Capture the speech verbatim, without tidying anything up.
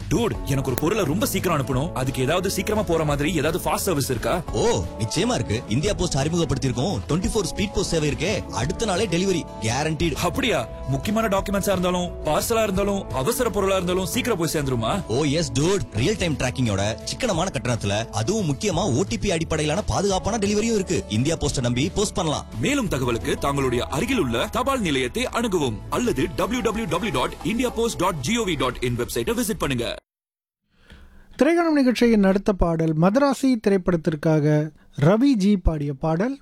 Dude, எனக்கு ஒரு பொருளை ரொம்ப சீக்கிரம் அனுப்பணும். அதுக்கு ஏதாவது சீக்கிரமா போற மாதிரி ஏதாவது ஃபாஸ்ட் சர்வீஸ் இருக்கா? ஓ, நிச்சயமா இருக்கு. India post அறிமுகப்படுத்தியிருக்கோம் twenty four speed post சேவை இருக்கே. அடுத்த நாளே டெலிவரி கேரண்டீடு. அப்படியா? முக்கியமான டாக்குமெண்ட்ஸா இருந்தாலும் பார்சலா இருந்தாலும் அவசர பொருளா இருந்தாலும் சீக்கிரம் போய் சேர்ந்துருமா? ஓ எஸ் டூட், ரியல் டைம் டிராக்கிங்கோட சிக்கனமான கட்டணத்துல, அதுவும் முக்கியமா ஓடிபி அடிப்படையிலான பாதுகாப்பான டெலிவரியும் இருக்கு. இந்தியா போஸ்ட நம்பி போஸ்ட் பண்ணலாம். மேலும் தகவலுக்கு தங்களுடைய அருகில் உள்ள தபால் நிலையத்தை அணுகவும் அல்லது W W W dot India post dot gov dot in வெப்சைட்டை விசிட் பண்ணுங்க. திரைக்காணும் நிகழ்ச்சியின் அடுத்த பாடல் மதராசி திரைப்படத்திற்காக ரவி ஜி பாடிய பாடல்.